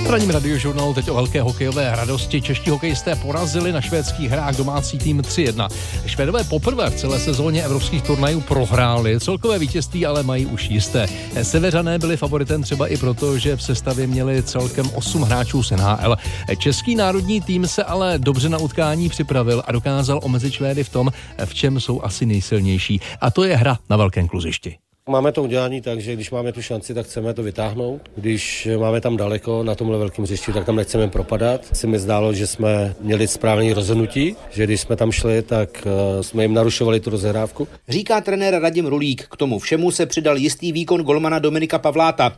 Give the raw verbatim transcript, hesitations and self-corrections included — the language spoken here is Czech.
ranním radiožurnálu teď o velké hokejové radosti. Čeští hokejisté porazili na švédských hrách domácí tým tři jedna. Švédové poprvé v celé sezóně evropských turnajů prohráli. Celkové vítězství ale mají už jisté. Severané byli favoritem třeba i proto, že v sestavě měli celkem osm hráčů z N H L. Český národní tým se ale dobře na utkání připravil a dokázal omezit Švédy v tom, v čem jsou asi nejsilnější. A to je hra na velkém kluzišti. Máme to udělání tak, že když máme tu šanci, tak chceme to vytáhnout. Když máme tam daleko na tomhle velkém hřišti, tak tam nechceme propadat. Se mi zdálo, že jsme měli správné rozhodnutí, že když jsme tam šli, tak jsme jim narušovali tu rozehrávku. Říká trenér Radim Rulík. K tomu všemu se přidal jistý výkon golmana Dominika Pavláta.